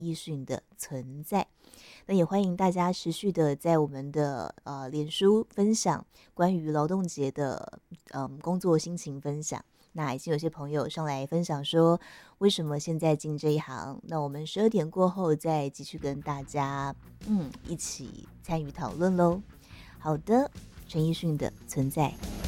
奕迅的存在。那也欢迎大家持续的在我们的脸书分享关于劳动节的工作心情分享。那已经有些朋友上来分享说为什么现在进这一行，那我们12点过后再继续跟大家一起参与讨论咯。好的，陈奕迅的存在。